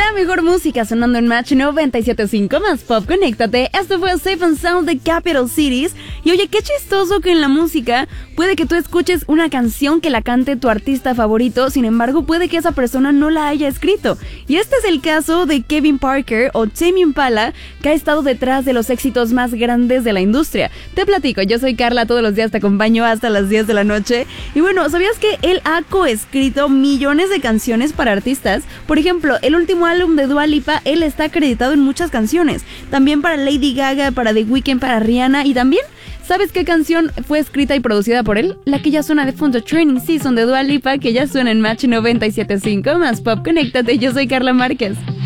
La mejor música sonando en Match 97.5 más pop, conéctate. Esto fue Safe and Sound de Capital Cities. Y oye, qué chistoso que en la música puede que tú escuches una canción que la cante tu artista favorito, sin embargo puede que esa persona no la haya escrito. Y este es el caso de Kevin Parker o Tame Impala, que ha estado detrás de los éxitos más grandes de la industria. Te platico, yo soy Carla, todos los días te acompaño hasta las 10 de la noche. Y bueno, ¿sabías que él ha coescrito millones de canciones para artistas? Por ejemplo, el último álbum de Dua Lipa, él está acreditado en muchas canciones. También para Lady Gaga, para The Weeknd, para Rihanna y también... ¿Sabes qué canción fue escrita y producida por él? La que ya suena de fondo, Training Season de Dua Lipa, que ya suena en Match 97.5 más pop, conéctate, yo soy Carla Márquez.